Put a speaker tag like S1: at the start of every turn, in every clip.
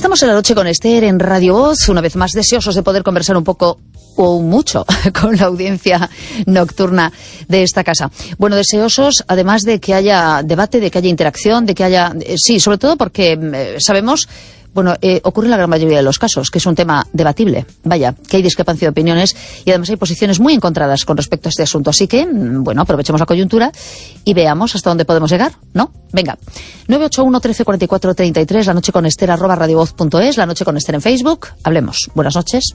S1: Estamos en La Noche con Esther en Radio Voz, una vez más deseosos de poder conversar un poco o mucho con la audiencia nocturna de esta casa. Bueno, deseosos además de que haya debate, de que haya interacción, de que haya... sí, sobre todo porque sabemos... Bueno, ocurre en la gran mayoría de los casos, que es un tema debatible. Vaya, que hay discrepancia de opiniones y además hay posiciones muy encontradas con respecto a este asunto. Así que, bueno, aprovechemos la coyuntura y veamos hasta dónde podemos llegar, ¿no? Venga, 981 13 44 33, La Noche con Esther, @radiovoz.es, La Noche con Esther en Facebook. Hablemos. Buenas noches.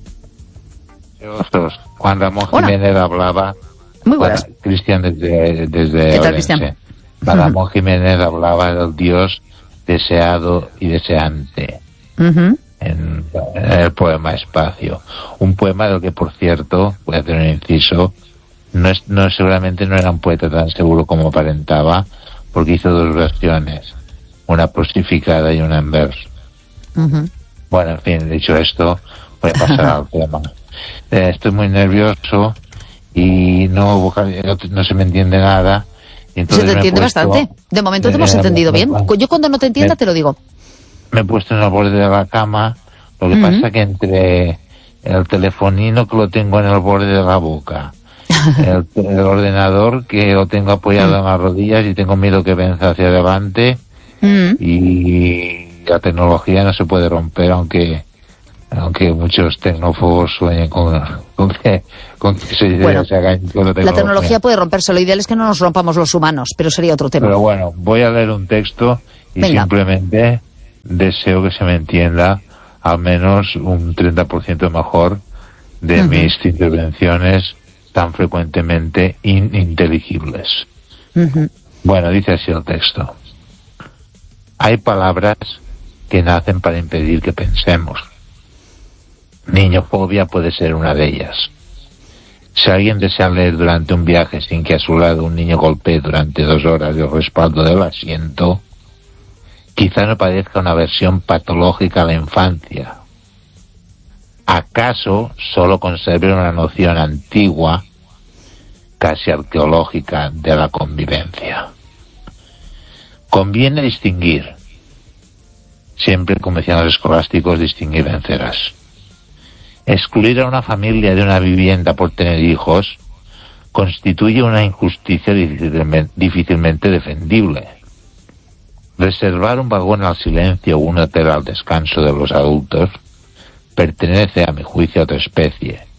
S2: Juan Ramón Jiménez hablaba...
S1: Muy buenas.
S2: Cristian desde
S1: ¿Qué tal, Cristian?
S2: Juan Ramón Jiménez hablaba del Dios deseado y deseante en el poema Espacio, un poema del que, por cierto, voy a hacer un inciso, seguramente no era un poeta tan seguro como aparentaba, porque hizo dos versiones, una prostificada y una en verso. Bueno, en fin, dicho esto, voy a pasar al tema. Estoy muy nervioso y no se me entiende nada. Se te entiende bastante. De momento te hemos entendido bien. Yo cuando no te entienda te lo digo. Me he puesto en el borde de la cama. Lo que pasa que entre el telefonino que lo tengo en el borde de la boca, el ordenador que lo tengo apoyado en las rodillas y tengo miedo que venza hacia adelante, y la tecnología no se puede romper, aunque muchos tecnófobos sueñen con que se haga la tecnología
S1: puede romperse. Lo ideal es que no nos rompamos los humanos, pero sería otro tema.
S2: Pero bueno, voy a leer un texto y simplemente deseo que se me entienda al menos un 30% mejor de mis intervenciones tan frecuentemente ininteligibles. Bueno, dice así el texto. Hay palabras que nacen para impedir que pensemos. Niñofobia puede ser una de ellas. Si alguien desea leer durante un viaje sin que a su lado un niño golpee durante 2 horas el respaldo del asiento, quizá no parezca una versión patológica a la infancia. ¿Acaso solo conserve una noción antigua, casi arqueológica, de la convivencia? Conviene distinguir, siempre como decían los escolásticos, distinguir vencerás. Excluir a una familia de una vivienda por tener hijos constituye una injusticia difícilmente defendible. Reservar un vagón al silencio o un hotel al descanso de los adultos pertenece, a mi juicio, a otra especie,